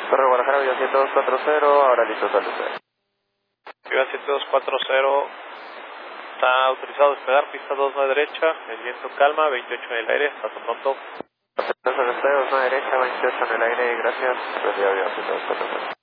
Torre Guadalajara, Viva 7240, ahora listo, salud. Viva 7240, está autorizado a despegar, pista 29 derecha, el viento calma, 28 en el aire, hasta pronto. 2 derecha, 28 en el aire, gracias. Viva 7240.